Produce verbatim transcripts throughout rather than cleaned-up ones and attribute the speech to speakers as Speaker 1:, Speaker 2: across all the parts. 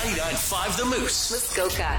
Speaker 1: ninety-nine point five The Moose.
Speaker 2: Muskoka.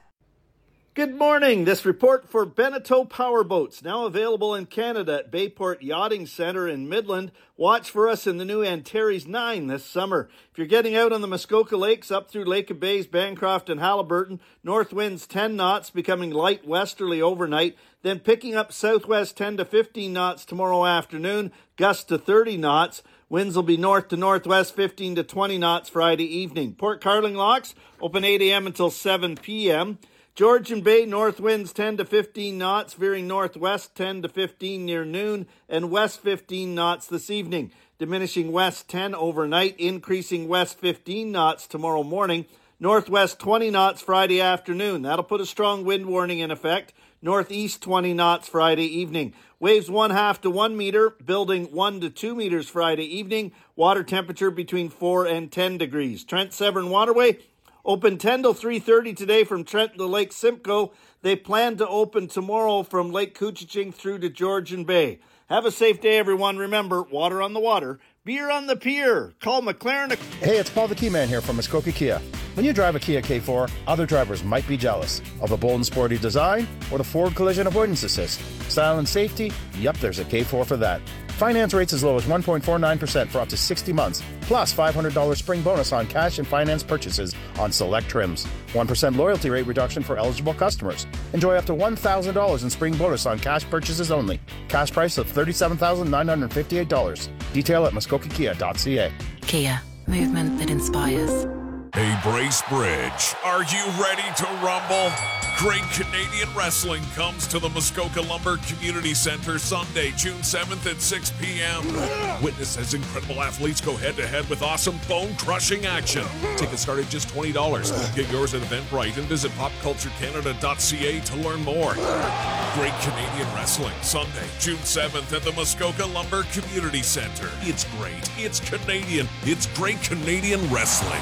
Speaker 3: Good morning. This report for Beneteau Powerboats, now available in Canada at Bayport Yachting Centre in Midland. Watch for us in the new Antares nine this summer. If you're getting out on the Muskoka Lakes up through Lake of Bays, Bancroft and Haliburton, north winds ten knots, becoming light westerly overnight, then picking up southwest ten to fifteen knots tomorrow afternoon, gusts to thirty knots. Winds will be north to northwest fifteen to twenty knots Friday evening. Port Carling locks open eight a.m. until seven p.m. Georgian Bay, north winds ten to fifteen knots, veering northwest ten to fifteen near noon, and west fifteen knots this evening. Diminishing west ten overnight, increasing west fifteen knots tomorrow morning. Northwest twenty knots Friday afternoon. That'll put a strong wind warning in effect. Northeast twenty knots Friday evening. Waves one half to one meter, building one to two meters Friday evening. Water temperature between four and ten degrees. Trent Severn Waterway open ten till three thirty today from Trenton to Lake Simcoe. They plan to open tomorrow from Lake Couchiching through to Georgian Bay. Have a safe day, everyone. Remember, water on the water, beer on the pier. Call McLaren.
Speaker 4: Hey, it's Paul the Key Man here from Muskoka Kia. When you drive a Kia K four, other drivers might be jealous of the bold and sporty design or the forward collision avoidance assist. Style and safety? Yep, there's a K four for that. Finance rates as low as one point four nine percent for up to sixty months, plus five hundred dollars spring bonus on cash and finance purchases on select trims. one percent loyalty rate reduction for eligible customers. Enjoy up to one thousand dollars in spring bonus on cash purchases only. Cash price of thirty-seven thousand nine hundred fifty-eight dollars. Detail at muskoka kia dot c a.
Speaker 2: Kia, movement that inspires.
Speaker 5: Hey, Bracebridge, are you ready to rumble? Great Canadian Wrestling comes to the Muskoka Lumber Community Center Sunday, June seventh at six p.m. Witness as incredible athletes go head-to-head with awesome bone-crushing action. Tickets start at just twenty dollars. Get yours at Eventbrite and visit pop culture canada dot c a to learn more. Great Canadian Wrestling, Sunday, June seventh at the Muskoka Lumber Community Center. It's great, it's Canadian, it's Great Canadian Wrestling.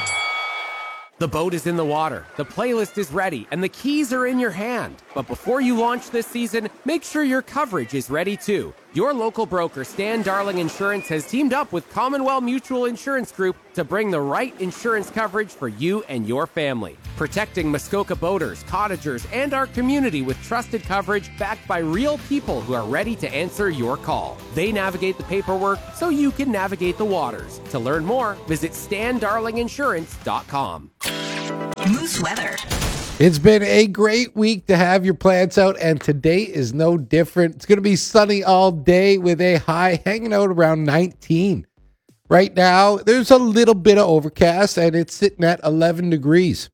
Speaker 6: The boat is in the water, the playlist is ready, and the keys are in your hand. But before you launch this season, make sure your coverage is ready too. Your local broker, Stan Darling Insurance, has teamed up with Commonwealth Mutual Insurance Group to bring the right insurance coverage for you and your family. Protecting Muskoka boaters, cottagers, and our community with trusted coverage backed by real people who are ready to answer your call. They navigate the paperwork so you can navigate the waters. To learn more, visit stan darling insurance dot com.
Speaker 2: Moose weather.
Speaker 7: It's been a great week to have your plants out, and today is no different. It's going to be sunny all day with a high hanging out around nineteen. Right now, there's a little bit of overcast, and it's sitting at eleven degrees.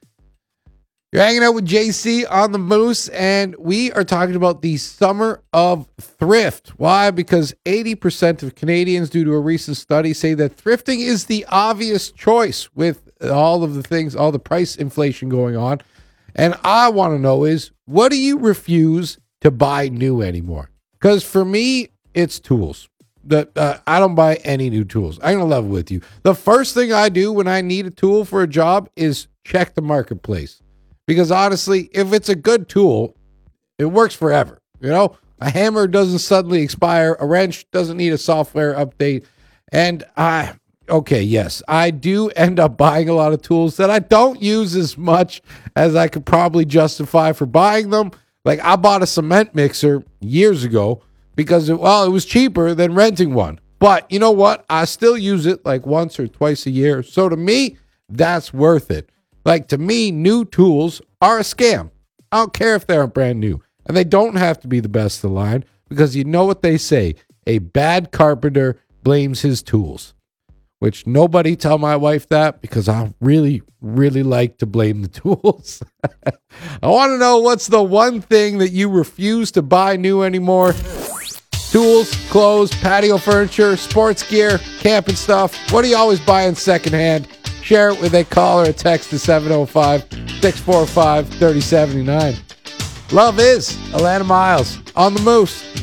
Speaker 7: You're hanging out with J C on the Moose, and we are talking about the summer of thrift. Why? Because eighty percent of Canadians, due to a recent study, say that thrifting is the obvious choice with all of the things, all the price inflation going on. And I want to know is, what do you refuse to buy new anymore? Because for me, it's tools. The, uh, I don't buy any new tools. I'm going to level with you. The first thing I do when I need a tool for a job is check the marketplace. Because honestly, if it's a good tool, it works forever. You know, a hammer doesn't suddenly expire. A wrench doesn't need a software update. And I... Okay, yes, I do end up buying a lot of tools that I don't use as much as I could probably justify for buying them. Like, I bought a cement mixer years ago because, it, well, it was cheaper than renting one. But you know what? I still use it like once or twice a year. So to me, that's worth it. Like, to me, new tools are a scam. I don't care if they're brand new. And they don't have to be the best of the line because you know what they say. A bad carpenter blames his tools. Which nobody tell my wife that because I really, really like to blame the tools. I want to know what's the one thing that you refuse to buy new anymore. Tools, clothes, patio furniture, sports gear, camping stuff. What are you always buying secondhand? Share it with a call or a text to seven oh five, six four five, three oh seven nine. Love is Alana Miles on the Moose.